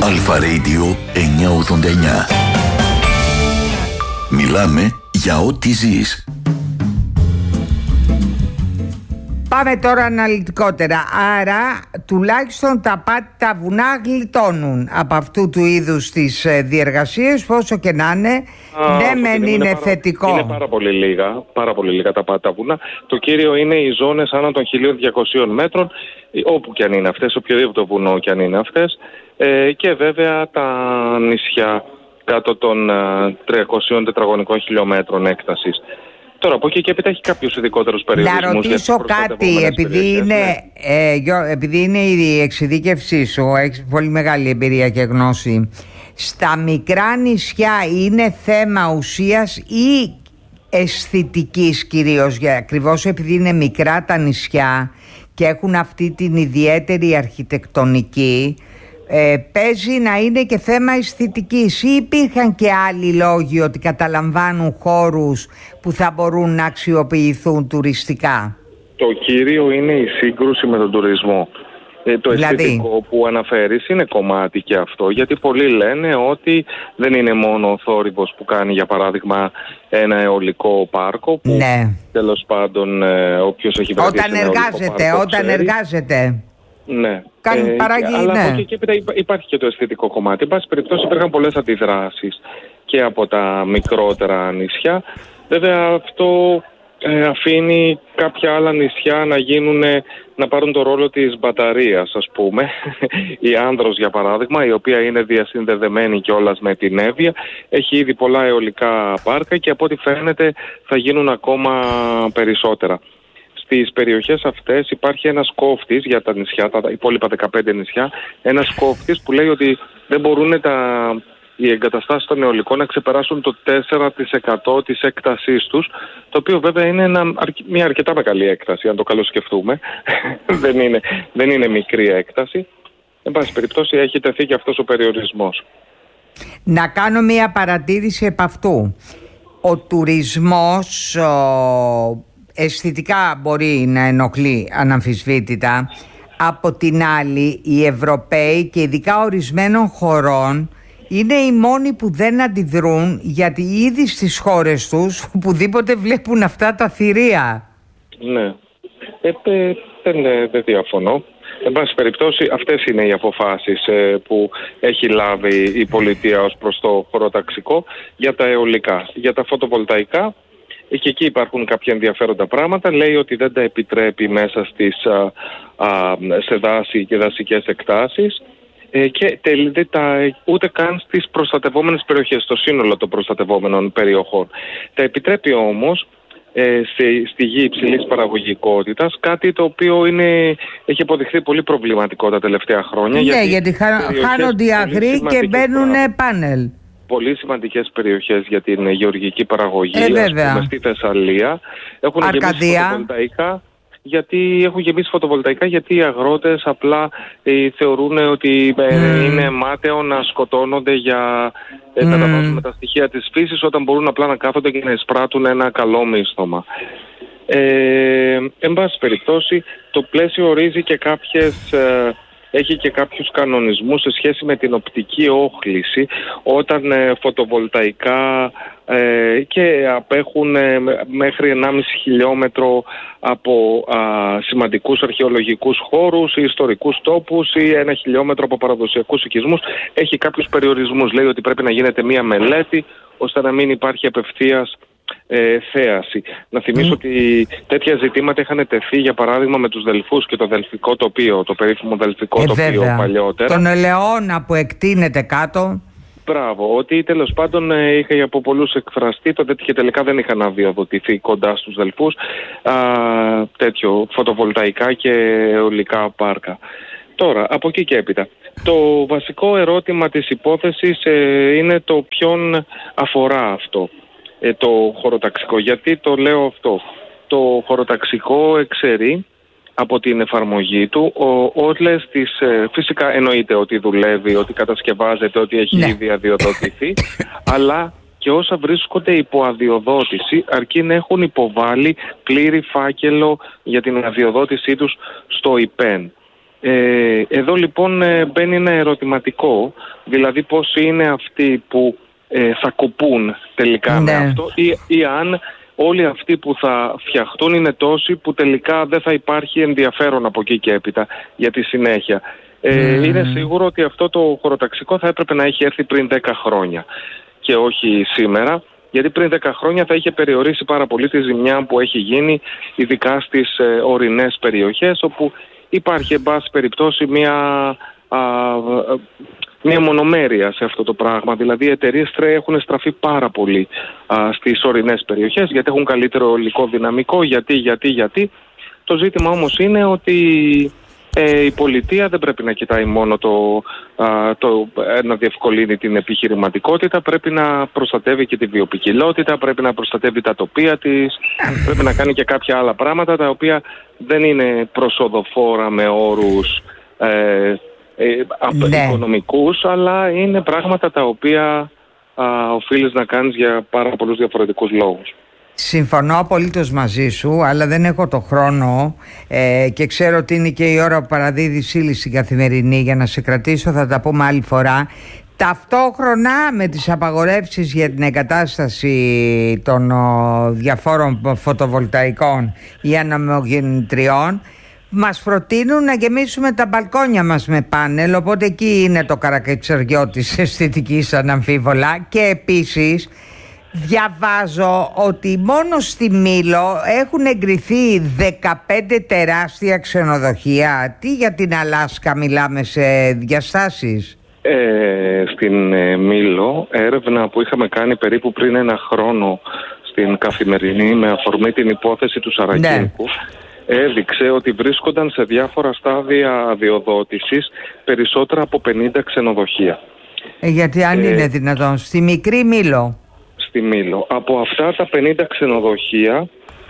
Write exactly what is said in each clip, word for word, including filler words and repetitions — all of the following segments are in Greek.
Αλφα Radio εννιακόσια ογδόντα εννιά. Μιλάμε για ό,τι ζεις. Πάμε τώρα αναλυτικότερα. Άρα τουλάχιστον τα πάτητα βουνά γλιτώνουν από αυτού του είδους τις διεργασίες, πόσο και να είναι. Α, ναι μεν είναι, είναι πάρα, θετικό. Είναι πάρα πολύ λίγα, πάρα πολύ λίγα τα πάτητα βουνά. Το κύριο είναι οι ζώνες άνω των χίλια διακοσίων μέτρων, όπου και αν είναι αυτές, οποιοδήποτε βουνό και αν είναι αυτές, ε, και βέβαια τα νησιά κάτω των τριακοσίων τετραγωνικών χιλιόμετρων έκτασης. Τώρα από εκεί και έπειτα έχει κάποιους ειδικότερους περιορισμούς. Να ρωτήσω κάτι, επειδή είναι, ναι. ε, επειδή είναι η εξειδίκευσή σου, έχεις πολύ μεγάλη εμπειρία και γνώση. Στα μικρά νησιά είναι θέμα ουσίας ή αισθητικής κυρίως, για, ακριβώς επειδή είναι μικρά τα νησιά και έχουν αυτή την ιδιαίτερη αρχιτεκτονική, Ε, παίζει να είναι και θέμα αισθητικής, ή υπήρχαν και άλλοι λόγοι ότι καταλαμβάνουν χώρους που θα μπορούν να αξιοποιηθούν τουριστικά? Το κύριο είναι η σύγκρουση με τον τουρισμό. Ε, το δηλαδή... αισθητικό που αναφέρεις είναι κομμάτι και αυτό, γιατί πολλοί λένε ότι δεν είναι μόνο ο θόρυβος που κάνει για παράδειγμα ένα αιωλικό πάρκο που ναι. τέλος πάντων ε, όποιος έχει βρεθεί όταν εργάζεται, πάρκο, όταν ξέρει, εργάζεται ναι. Κάνει ε, παραγή, αλλά ναι. από εκεί και έπειτα υπάρχει και το αισθητικό κομμάτι. Εν πάση περιπτώσει υπήρχαν πολλές αντιδράσεις και από τα μικρότερα νησιά. Βέβαια αυτό ε, αφήνει κάποια άλλα νησιά να γίνουν, να πάρουν το ρόλο της μπαταρίας, ας πούμε. Η Άνδρος για παράδειγμα, η οποία είναι διασυνδεδεμένη κιόλας με την Εύβοια, έχει ήδη πολλά αιωλικά πάρκα και από ό,τι φαίνεται θα γίνουν ακόμα περισσότερα. Στις περιοχές αυτές υπάρχει ένας κόφτης για τα νησιά, τα υπόλοιπα δεκαπέντε νησιά, ένας κόφτης που λέει ότι δεν μπορούν τα, οι εγκαταστάσεις των αιωλικών να ξεπεράσουν το τέσσερα τοις εκατό της έκτασής τους, το οποίο βέβαια είναι ένα, μια αρκετά μεγάλη έκταση, αν το καλοσκεφτούμε. δεν, είναι, δεν είναι μικρή έκταση. Εν πάση περιπτώσει έχει τεθεί και αυτός ο περιορισμός. Να κάνω μια παρατήρηση επ' αυτού. Ο τουρισμός... Ο... αισθητικά μπορεί να ενοχλεί αναμφισβήτητα. Από την άλλη, οι Ευρωπαίοι και ειδικά ορισμένων χωρών είναι οι μόνοι που δεν αντιδρούν, γιατί ήδη στις χώρες τους οπουδήποτε βλέπουν αυτά τα θηρία. Ναι, ε, ε, δεν, δεν διαφωνώ. Εν πάση περιπτώσει αυτές είναι οι αποφάσεις ε, που έχει λάβει η πολιτεία ως προς το χωροταξικό για τα αιωλικά. Για τα φωτοβολταϊκά και εκεί υπάρχουν κάποια ενδιαφέροντα πράγματα. Λέει ότι δεν τα επιτρέπει μέσα στις, α, α, σε δάση και δασικές εκτάσεις ε, και τελ, τα, ούτε καν στις προστατευόμενες περιοχές, στο σύνολο των προστατευόμενων περιοχών. Τα επιτρέπει όμως ε, στη, στη γη υψηλής παραγωγικότητας, κάτι το οποίο είναι, έχει αποδειχθεί πολύ προβληματικό τα τελευταία χρόνια. Ναι, γιατί, γιατί χάνονται οι αγροί και μπαίνουν πάνελ. Πολύ σημαντικές περιοχές για την γεωργική παραγωγή, ε, ας πούμε, στη Θεσσαλία. Έχουν γεμίσει φωτοβολταϊκά, γιατί έχουν γεμίσει φωτοβολταϊκά γιατί οι αγρότες απλά ε, θεωρούν ότι ε, mm. είναι μάταιο να σκοτώνονται για ε, mm. να βάζουν με τα στοιχεία της φύσης όταν μπορούν απλά να κάθονται και να εισπράττουν ένα καλό μίσθωμα. Ε, εν πάση περιπτώσει, το πλαίσιο ορίζει και κάποιες... Ε, έχει και κάποιους κανονισμούς σε σχέση με την οπτική όχληση όταν ε, φωτοβολταϊκά ε, και απέχουν ε, μέχρι ενάμιση χιλιόμετρο από α, σημαντικούς αρχαιολογικούς χώρους ή ιστορικούς τόπους ή ένα χιλιόμετρο από παραδοσιακούς οικισμούς. Έχει κάποιους περιορισμούς. Λέει ότι πρέπει να γίνεται μία μελέτη ώστε να μην υπάρχει απευθείας Ε, θέαση. Να θυμίσω mm. ότι τέτοια ζητήματα είχαν τεθεί για παράδειγμα με τους Δελφούς και το Δελφικό τοπίο, το περίφημο Δελφικό ε, τοπίο βέβαια. παλιότερα. Τον ελαιόνα που εκτείνεται κάτω. Μπράβο, ότι τέλος πάντων ε, είχε από πολλούς εκφραστεί το και τελικά δεν είχαν αδειοδοτηθεί κοντά στους Δελφούς α, τέτοιο φωτοβολταϊκά και αιωλικά πάρκα. Τώρα, από εκεί και έπειτα. Το βασικό ερώτημα της υπόθεσης ε, είναι το ποιον αφορά αυτό. Ε, το χωροταξικό. Γιατί το λέω αυτό? Το χωροταξικό εξαιρεί από την εφαρμογή του ο, όλες τις... Ε, φυσικά εννοείται ότι δουλεύει, ότι κατασκευάζεται, ότι έχει ναι. ήδη αδειοδοτηθεί, αλλά και όσα βρίσκονται υπό αδειοδότηση, αρκεί να έχουν υποβάλει πλήρη φάκελο για την αδειοδότησή τους στο ΙΠΕΝ. Ε, εδώ λοιπόν ε, μπαίνει ένα ερωτηματικό, δηλαδή πώς είναι αυτοί που ε, θα κοπούν τελικά ναι. με αυτό ή, ή αν όλοι αυτοί που θα φτιαχτούν είναι τόσοι που τελικά δεν θα υπάρχει ενδιαφέρον από εκεί και έπειτα για τη συνέχεια. Ε, mm. Είναι σίγουρο ότι αυτό το χωροταξικό θα έπρεπε να έχει έρθει πριν δέκα χρόνια και όχι σήμερα, γιατί πριν δέκα χρόνια θα είχε περιορίσει πάρα πολύ τη ζημιά που έχει γίνει, ειδικά στις ε, ορεινές περιοχές, όπου υπάρχει εν πάση περιπτώσει μια, α, μια μονομέρεια σε αυτό το πράγμα. Δηλαδή οι εταιρείες έχουν στραφεί πάρα πολύ α, στις ορεινές περιοχές, γιατί έχουν καλύτερο υλικό δυναμικό, γιατί, γιατί, γιατί. Το ζήτημα όμως είναι ότι ε, η πολιτεία δεν πρέπει να κοιτάει μόνο το, α, το ε, να διευκολύνει την επιχειρηματικότητα, πρέπει να προστατεύει και τη βιοποικιλότητα, πρέπει να προστατεύει τα τοπία της, πρέπει να κάνει και κάποια άλλα πράγματα τα οποία δεν είναι προσοδοφόρα με όρους ε, ε, ναι. οικονομικούς, αλλά είναι πράγματα τα οποία α, οφείλεις να κάνεις για πάρα πολλούς διαφορετικούς λόγους. Συμφωνώ απολύτως μαζί σου, αλλά δεν έχω το χρόνο ε, και ξέρω ότι είναι και η ώρα που παραδίδεις ύλη στην Καθημερινή. Για να σε κρατήσω θα τα πούμε άλλη φορά. Ταυτόχρονα με τις απαγορεύσεις για την εγκατάσταση των ο, διαφόρων φωτοβολταϊκών ή ανεμογεννητριών, μας προτείνουν να γεμίσουμε τα μπαλκόνια μας με πάνελ, οπότε εκεί είναι το καρακατσαριό της αισθητικής αναμφίβολα. Και επίσης διαβάζω ότι μόνο στη Μήλο έχουν εγκριθεί δεκαπέντε τεράστια ξενοδοχεία. Τι για την Αλάσκα μιλάμε σε διαστάσεις? Ε, στην ε, Μήλο, έρευνα που είχαμε κάνει περίπου πριν ένα χρόνο στην Καθημερινή με αφορμή την υπόθεση του Σαρακίνικου, ναι. έδειξε ότι βρίσκονταν σε διάφορα στάδια αδειοδότησης περισσότερα από πενήντα ξενοδοχεία. Ε, γιατί αν ε, είναι δυνατόν, στη μικρή Μήλο. Στη Μήλο. Από αυτά τα πενήντα ξενοδοχεία,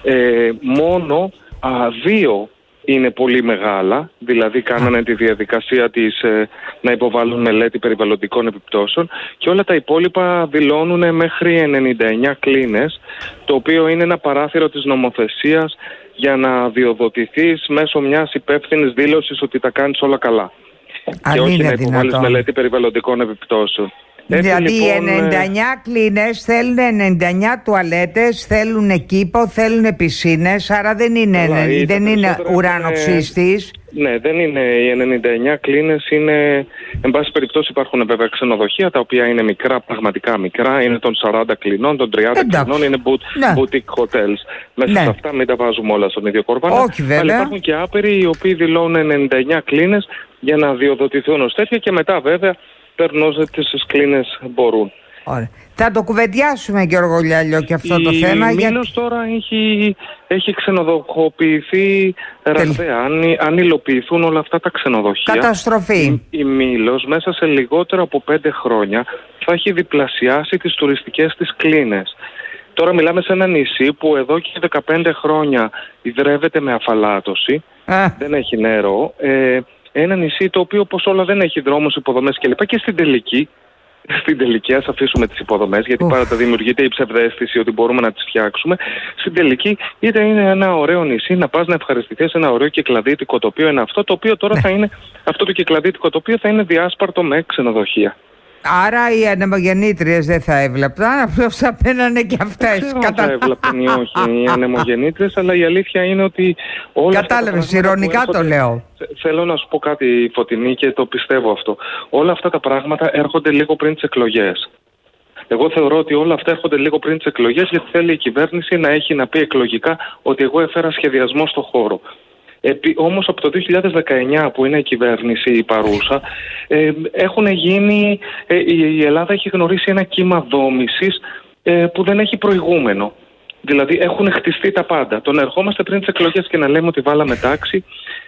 ε, μόνο α, δύο είναι πολύ μεγάλα, δηλαδή κάνανε τη διαδικασία της ε, να υποβάλουν μελέτη περιβαλλοντικών επιπτώσεων, και όλα τα υπόλοιπα δηλώνουν μέχρι ενενήντα εννέα κλίνες, το οποίο είναι ένα παράθυρο της νομοθεσίας για να διοδοτηθείς μέσω μιας υπεύθυνης δήλωσης ότι τα κάνεις όλα καλά. Αν και όχι να υποβάλεις μελέτη περιβαλλοντικών επιπτώσεων. Έτσι, δηλαδή λοιπόν, ενενήντα εννέα κλίνες θέλουν ενενήντα εννέα τουαλέτες, θέλουν κήπο, θέλουν πισίνες, άρα δεν είναι, καλά, δεν είναι ουρανοξύστης. Ναι, δεν είναι οι ενενήντα εννέα κλίνες, είναι, εν πάση περιπτώσει υπάρχουν βέβαια ξενοδοχεία τα οποία είναι μικρά, πραγματικά μικρά, είναι των σαράντα κλινών, των τριάντα Εντάξει. κλινών, είναι boot, ναι. boutique hotels. Μέσα ναι. σε αυτά μην τα βάζουμε όλα στον ίδιο κορβάνα. Όχι βέβαια. Αλλά υπάρχουν και άπειροι οι οποίοι δηλώνουν ενενήντα εννέα κλίνες για να διοδοτηθούν ως τέτοια, και μετά βέβαια παίρνουν τις κλίνες μπορούν. Ωραία. Θα το κουβεντιάσουμε, Γιώργο Λιάλιο, και αυτό η το θέμα. Η Μήλος για... τώρα έχει, έχει ξενοδοχοποιηθεί ραγδαία. Αν, αν υλοποιηθούν όλα αυτά τα ξενοδοχεία, καταστροφή. Η, η Μήλος μέσα σε λιγότερο από πέντε χρόνια θα έχει διπλασιάσει τις τουριστικές της κλίνες. Τώρα μιλάμε σε ένα νησί που εδώ και δεκαπέντε χρόνια ιδρεύεται με αφαλάτωση, Α. δεν έχει νερό. Ε, ένα νησί το οποίο, όπως όλα, δεν έχει δρόμους, υποδομές κλπ. Και στην τελική, στην τελική ας αφήσουμε τις υποδομές, γιατί Ουφ. πάντα δημιουργείται η ψευδαίσθηση ότι μπορούμε να τις φτιάξουμε. Στην τελική, είτε είναι ένα ωραίο νησί, να πας να ευχαριστηθείς ένα ωραίο κυκλαδίτικο τοπίο, είναι αυτό το οποίο τώρα ναι. θα είναι, αυτό το κυκλαδίτικο τοπίο θα είναι διάσπαρτο με ξενοδοχεία. Άρα οι ανεμογεννήτριες δεν θα έβλεπταν, απλώς θα παίρνανε και αυτές. Δεν Κατα... θα έβλεπαν ή όχι οι ανεμογεννήτριες, αλλά η αλήθεια είναι ότι όλα Κατάλαβες, αυτά ειρωνικά έρχονται... το λέω. Θέλω να σου πω κάτι, Φωτεινή, και το πιστεύω αυτό. Όλα αυτά τα πράγματα έρχονται λίγο πριν τις εκλογές. Εγώ θεωρώ ότι όλα αυτά έρχονται λίγο πριν τις εκλογές, γιατί θέλει η κυβέρνηση να έχει να πει εκλογικά ότι εγώ έφερα σχεδιασμό στο χώρο. Επί, όμως από το δύο χιλιάδες δεκαεννιά που είναι η κυβέρνηση η παρούσα, ε, έχουν γίνει, ε, η Ελλάδα έχει γνωρίσει ένα κύμα δόμησης ε, που δεν έχει προηγούμενο. Δηλαδή έχουν χτιστεί τα πάντα. Το να ερχόμαστε πριν τις εκλογές και να λέμε ότι βάλαμε τάξη,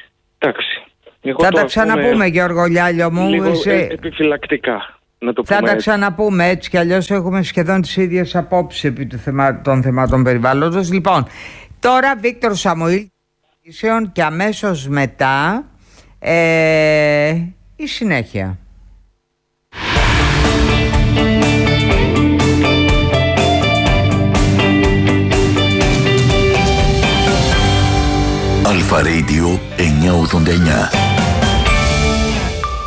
τάξη. Εγώ θα τα ξαναπούμε, πούμε, Γιώργο Λιάλιο μου. Λίγο σε... ε, επιφυλακτικά. Να το θα πούμε τα έτσι. ξαναπούμε, έτσι κι αλλιώς έχουμε σχεδόν τις ίδιες απόψεις επί του θεμα... των θεμάτων περιβάλλοντος. Λοιπόν, τώρα Βίκτορ Σαμουήλ και αμέσως μετά ε, η συνέχεια. Αλφα Radio εννιακόσια ογδόντα εννιά.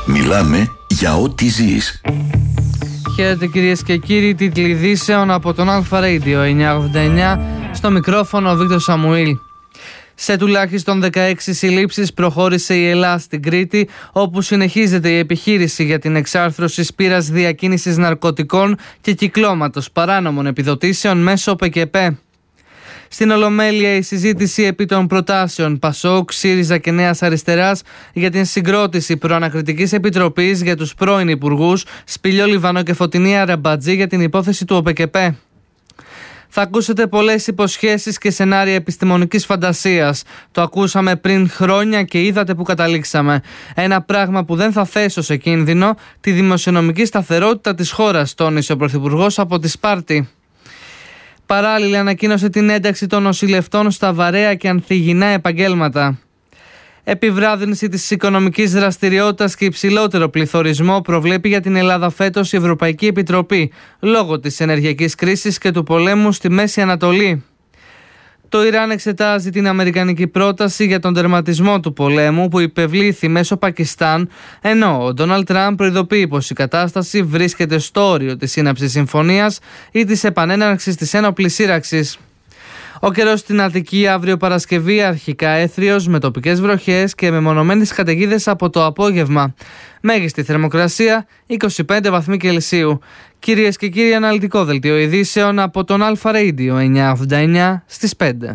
Μιλάμε για ό,τι ζεις. Χαίρετε κυρίες και κύριοι, τίτλοι ειδήσεων από τον Αλφα Radio εννιακόσια ογδόντα εννιά, στο μικρόφωνο ο Βίκτορ Σαμουήλ. Σε τουλάχιστον δεκαέξι συλλήψεις προχώρησε η Ελλάδα στην Κρήτη, όπου συνεχίζεται η επιχείρηση για την εξάρθρωση σπήρας διακίνησης ναρκωτικών και κυκλώματος παράνομων επιδοτήσεων μέσω ΠΚΠ. Στην Ολομέλεια η συζήτηση επί των προτάσεων ΠΑΣΟΚ, ΣΥΡΙΖΑ και Νέας Αριστεράς για την συγκρότηση προανακριτικής επιτροπής για τους πρώην υπουργούς Σπήλιο Λιβανό και Φωτεινή Αραμπατζή για την υπόθεση του ΟΠΚΠ. Θα ακούσετε πολλές υποσχέσεις και σενάρια επιστημονικής φαντασίας. Το ακούσαμε πριν χρόνια και είδατε που καταλήξαμε. Ένα πράγμα που δεν θα θέσω σε κίνδυνο, τη δημοσιονομική σταθερότητα της χώρας, τόνισε ο Πρωθυπουργός από τη Σπάρτη. Παράλληλα ανακοίνωσε την ένταξη των νοσηλευτών στα βαρέα και ανθυγιεινά επαγγέλματα. Επιβράδυνση της οικονομικής δραστηριότητας και υψηλότερο πληθωρισμό προβλέπει για την Ελλάδα φέτος η Ευρωπαϊκή Επιτροπή, λόγω της ενεργειακής κρίσης και του πολέμου στη Μέση Ανατολή. Το Ιράν εξετάζει την αμερικανική πρόταση για τον τερματισμό του πολέμου που υπευλήθη μέσω Πακιστάν, ενώ ο Ντόναλντ Τραμπ προειδοποιεί πως η κατάσταση βρίσκεται στο όριο της σύναψης συμφωνίας ή της επανέναρξης της ένοπλης σύραξης. Ο καιρός στην Αττική αύριο Παρασκευή αρχικά έθριος με τοπικές βροχές και μεμονωμένες καταιγίδες από το απόγευμα. Μέγιστη θερμοκρασία είκοσι πέντε βαθμοί Κελσίου. Κυρίες και κύριοι, αναλυτικό δελτίο ειδήσεων από τον Αλφα Radio εννιακόσια ογδόντα εννιά στις πέντε.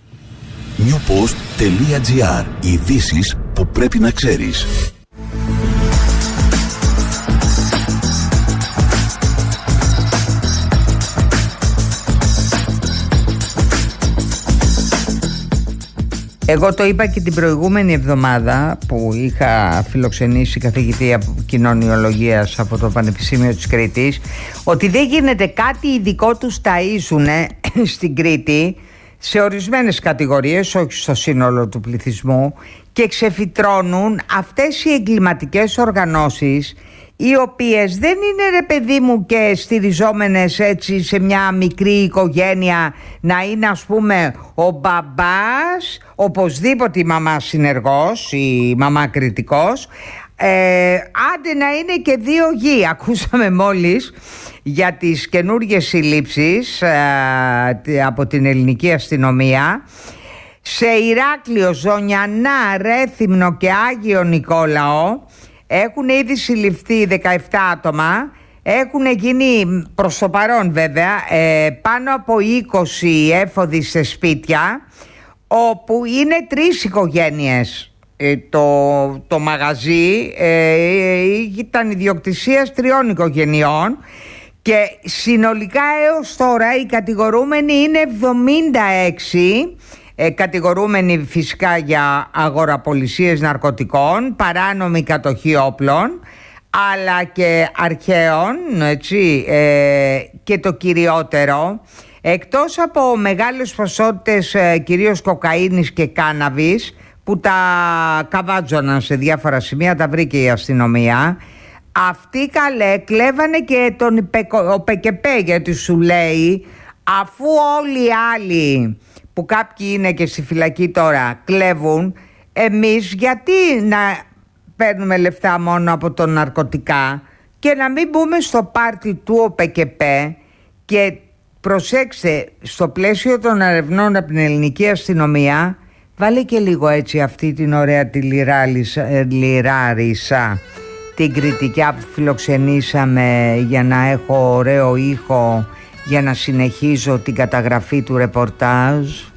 newpost.gr. Ειδήσεις που πρέπει να ξέρεις. Εγώ το είπα και την προηγούμενη εβδομάδα που είχα φιλοξενήσει καθηγητή κοινωνιολογίας από το Πανεπιστήμιο της Κρήτης, ότι δεν γίνεται κάτι ειδικό τους ταΐζουνε στην Κρήτη σε ορισμένες κατηγορίες, όχι στο σύνολο του πληθυσμού, και ξεφυτρώνουν αυτές οι εγκληματικές οργανώσεις, οι οποίες δεν είναι, ρε παιδί μου, και στηριζόμενες έτσι σε μια μικρή οικογένεια, να είναι ας πούμε ο μπαμπάς, οπωσδήποτε η μαμά συνεργός, η μαμά κριτικός, ε, άντε να είναι και δύο γη. Ακούσαμε μόλις για τις καινούργιες συλλήψεις ε, από την ελληνική αστυνομία σε Ηράκλειο, Ζωνιανά, Ρέθυμνο και Άγιο Νικόλαο. Έχουν ήδη συλληφθεί δεκαεπτά άτομα, έχουν γίνει προς το παρόν βέβαια ε, πάνω από είκοσι έφοδοι σε σπίτια, όπου είναι τρεις οικογένειες. Ε, το, το μαγαζί ε, ήταν ιδιοκτησίας τριών οικογενειών και συνολικά έως τώρα οι κατηγορούμενοι είναι εβδομήντα έξι. Ε, κατηγορούμενοι φυσικά για αγοραπολισίες ναρκωτικών, παράνομη κατοχή όπλων, αλλά και αρχαίων, έτσι, ε, και το κυριότερο, εκτός από μεγάλες ποσότητες ε, κυρίως κοκαίνης και κάναβης που τα καβάτζωναν σε διάφορα σημεία, τα βρήκε η αστυνομία, αυτοί καλέ κλέβανε και τον ΟΠΚΠ, γιατί σου λέει αφού όλοι οι άλλοι που κάποιοι είναι και στη φυλακή τώρα κλέβουν, εμείς γιατί να παίρνουμε λεφτά μόνο από τα ναρκωτικά και να μην μπούμε στο πάρτι του ΟΠΚΠ? Και προσέξτε, στο πλαίσιο των ερευνών από την ελληνική αστυνομία, βάλε και λίγο έτσι αυτή την ωραία τη Λιράρισα, την κριτικιά που φιλοξενήσαμε, για να έχω ωραίο ήχο, για να συνεχίζω την καταγραφή του ρεπορτάζ.